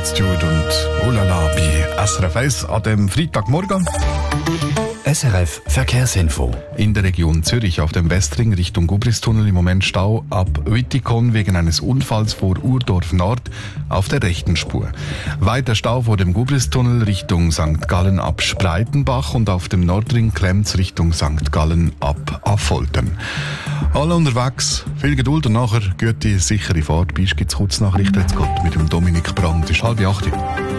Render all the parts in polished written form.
Attitude und Ulala bei SRF 1 an dem Freitagmorgen. SRF Verkehrsinfo. In der Region Zürich auf dem Westring Richtung Gubristunnel im Moment Stau ab Wittikon wegen eines Unfalls vor Urdorf Nord auf der rechten Spur. Weiter Stau vor dem Gubristunnel Richtung St. Gallen ab Spreitenbach und auf dem Nordring Krems Richtung St. Gallen ab Affoltern. Alle unterwegs, viel Geduld und nachher gute, sichere Fahrt. Bis gibt's Kurznachrichten. Jetzt geht mit dem Dominik Brandt. Es ist 7:30.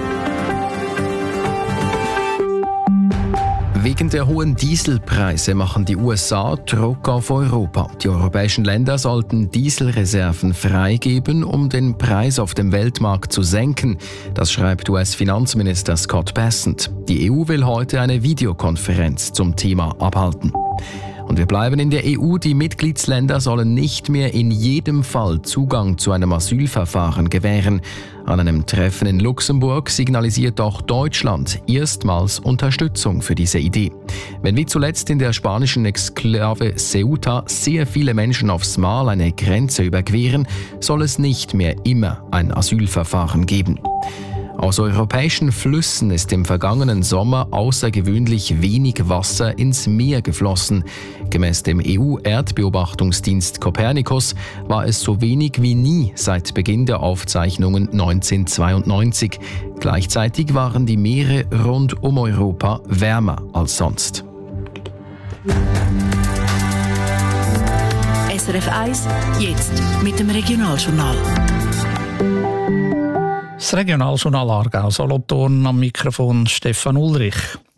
Wegen der hohen Dieselpreise machen die USA Druck auf Europa. Die europäischen Länder sollten Dieselreserven freigeben, um den Preis auf dem Weltmarkt zu senken. Das schreibt US-Finanzminister Scott Bessent. Die EU will heute eine Videokonferenz zum Thema abhalten. Und wir bleiben in der EU. Die Mitgliedsländer sollen nicht mehr in jedem Fall Zugang zu einem Asylverfahren gewähren. An einem Treffen in Luxemburg signalisiert auch Deutschland erstmals Unterstützung für diese Idee. Wenn wie zuletzt in der spanischen Exklave Ceuta sehr viele Menschen aufs Mal eine Grenze überqueren, soll es nicht mehr immer ein Asylverfahren geben. Aus europäischen Flüssen ist im vergangenen Sommer außergewöhnlich wenig Wasser ins Meer geflossen. Gemäss dem EU-Erdbeobachtungsdienst Copernicus war es so wenig wie nie seit Beginn der Aufzeichnungen 1992. Gleichzeitig waren die Meere rund um Europa wärmer als sonst. SRF 1, jetzt mit dem Regionaljournal. Das Regionaljournal Aargau-Solothurn, am Mikrofon Stefan Ulrich.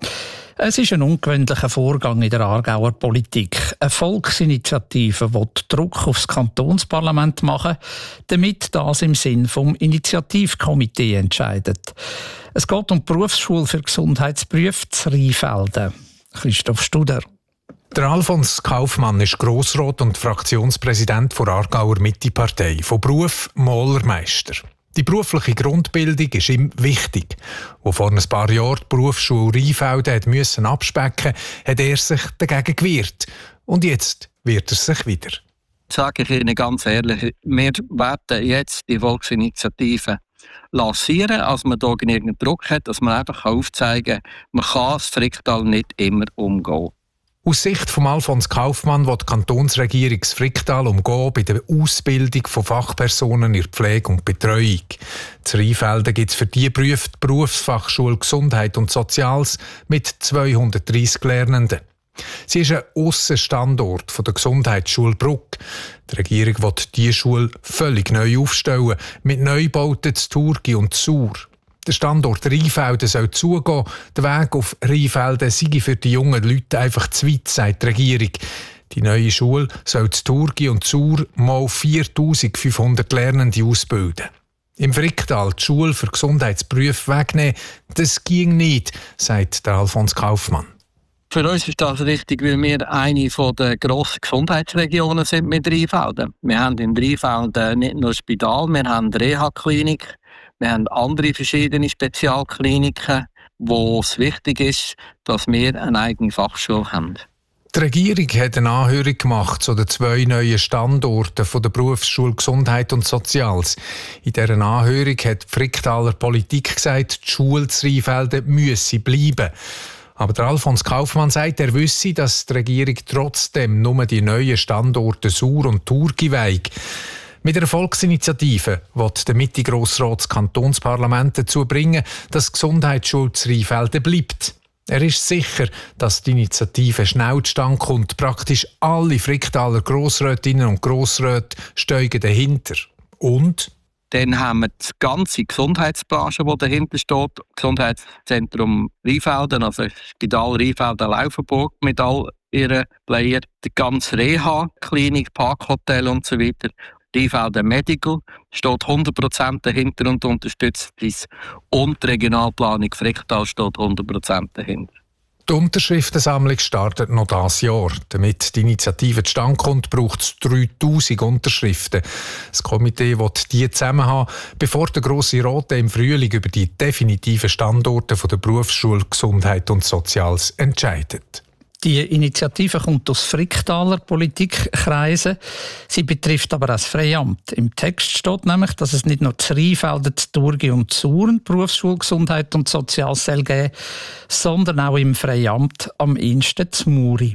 Es ist ein ungewöhnlicher Vorgang in der Aargauer Politik. Eine Volksinitiative will Druck aufs Kantonsparlament machen, damit das im Sinn vom Initiativkomitee entscheidet. Es geht um die Berufsschule für Gesundheitsberufe zu Rheinfelden. Christoph Studer. Der Alfons Kaufmann ist Grossrat und Fraktionspräsident der Aargauer Mitte-Partei, von Beruf Malermeister. Die berufliche Grundbildung ist ihm wichtig. Wo vor ein paar Jahren die Berufsschule Rheinfelden musste abspecken, hat er sich dagegen gewehrt. Und jetzt wehrt er sich wieder. Sage ich Ihnen ganz ehrlich, wir werden jetzt die Volksinitiative lancieren, als man hier genügend Druck hat, dass man einfach aufzeigen kann, man kann das Fricktal nicht immer umgehen. Aus Sicht von Alfons Kaufmann will die Kantonsregierung das Fricktal umgehen bei der Ausbildung von Fachpersonen in der Pflege und Betreuung. In Rheinfelden gibt es für diese Berufe die Berufsfachschule Gesundheit und Soziales mit 230 Lernenden. Sie ist ein Aussenstandort der Gesundheitsschule Bruck. Die Regierung will diese Schule völlig neu aufstellen, mit Neubauten zu Thurgau und Chur. Der Standort Rheinfelden soll zugehen. Der Weg auf Rheinfelden sei für die jungen Leute einfach zu weit, sagt die Regierung. Die neue Schule soll zu Thurgau und Chur mal 4500 Lernende ausbilden. Im Fricktal die Schule für Gesundheitsberufe wegnehmen, das ging nicht, sagt der Alfons Kaufmann. Für uns ist das richtig, weil wir eine der grossen Gesundheitsregionen sind mit Rheinfelden. Wir haben in Rheinfelden nicht nur ein Spital, wir haben eine Reha-Klinik. Wir haben andere verschiedene Spezialkliniken, wo es wichtig ist, dass wir eine eigene Fachschule haben. Die Regierung hat eine Anhörung gemacht zu den 2 neuen Standorten von der Berufsschule Gesundheit und Soziales. In dieser Anhörung hat die Fricktaler Politik gesagt, die Schule zu Rheinfelden müsse bleiben. Aber der Alfons Kaufmann sagt, er wisse, dass die Regierung trotzdem nur die neuen Standorte Chur und Thurgau weigt. Mit der Volksinitiative will der Mitte-Grossrat das Kantonsparlament dazu bringen, dass die Gesundheitsschule zu Rheinfelden bleibt. Er ist sicher, dass die Initiative schnell zustande kommt. Praktisch alle Fricktaler Grossrätinnen und Grossräte stehen dahinter. Und? Dann haben wir die ganze Gesundheitsbranche, die dahinter steht. Gesundheitszentrum Rheinfelden, also Spital Rheinfelden-Laufenburg mit all ihren Playern. Die ganze Reha-Klinik, Parkhotel und so weiter. Rheinfelden Medical steht 100% dahinter und unterstützt dies. Und die Regionalplanung Fricktal steht 100% dahinter. Die Unterschriftensammlung startet noch dieses Jahr. Damit die Initiative zustande kommt, braucht es 3000 Unterschriften. Das Komitee will die zusammen haben, bevor der Grosse Rat im Frühling über die definitiven Standorte der Berufsschule Gesundheit und Soziales entscheidet. Die Initiative kommt aus Fricktaler Politikkreisen. Sie betrifft aber auch das Freiamt. Im Text steht nämlich, dass es nicht nur zu Rheinfelden, zu Thurgau und zu Suren Berufsschule Gesundheit und Soziales soll geben, sondern auch im Freiamt am Insten zu Muri.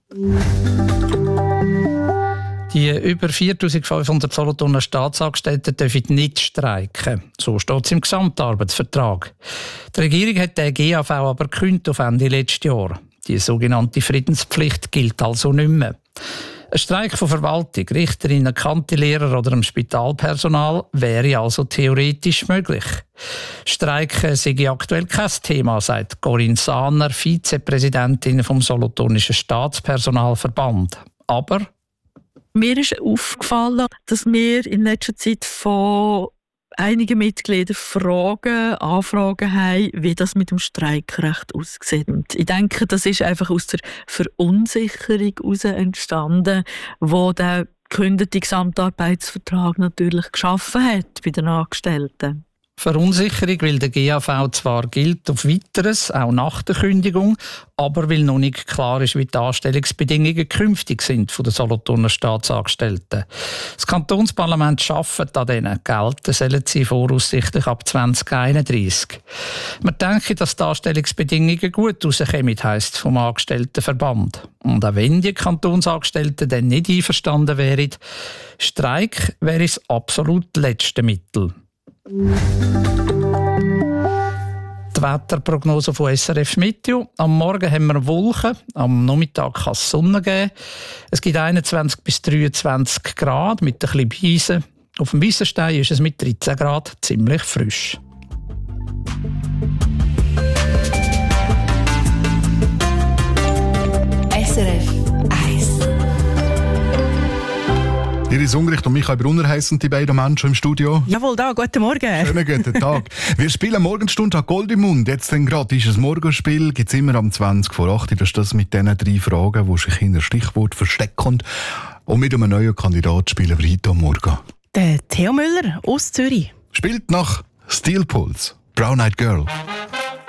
Die über 4'500 Solothurner Staatsangestellten dürfen nicht streiken. So steht es im Gesamtarbeitsvertrag. Die Regierung hat den GAV aber gekündigt auf Ende letzten Jahr. Die sogenannte Friedenspflicht gilt also nicht mehr. Ein Streik von Verwaltung, Richterinnen, Kantilehrer oder dem Spitalpersonal wäre also theoretisch möglich. Streiken sei aktuell kein Thema, sagt Corinne Sahner, Vizepräsidentin vom Solothurnischen Staatspersonalverband. Aber mir ist aufgefallen, dass wir in letzter Zeit von einigen Mitgliedern Anfragen haben, wie das mit dem Streikrecht aussieht. Und ich denke, das ist einfach aus der Verunsicherung heraus entstanden, wo der gekündigte Gesamtarbeitsvertrag natürlich geschaffen hat bei den Angestellten. Verunsicherung, weil der GAV zwar gilt auf Weiteres, auch nach der Kündigung, aber weil noch nicht klar ist, wie die Anstellungsbedingungen künftig sind von den Solothurner Staatsangestellten. Das Kantonsparlament arbeitet an denen. Gelten sollen sie voraussichtlich ab 2031. Man denke, dass die Anstellungsbedingungen gut rauskommen, heisst vom Angestelltenverband. Und auch wenn die Kantonsangestellten dann nicht einverstanden wären, Streik wäre das absolut letzte Mittel. Die Wetterprognose von SRF Meteo. Am Morgen haben wir Wolken, am Nachmittag kann es Sonne geben. Es gibt 21 bis 23 Grad mit ein bisschen Beisen. Auf dem Weissenstein ist es mit 13 Grad ziemlich frisch. SRF 1. Iris Ungericht und Michael Brunner heissen die beiden Menschen im Studio. Jawohl, da, guten Morgen. Schönen guten Tag. Wir spielen Morgenstunde Gold im Mund. Jetzt gerade ist ein Morgenspiel, gibt es immer am 20 vor 8. Das ist das mit diesen 3 Fragen, die sich in ein Stichwort verstecken. Und mit einem neuen Kandidat spielen wir heute am Morgen. Der Theo Müller aus Zürich. Spielt nach Steel Pulse, Brown Eyed Girl.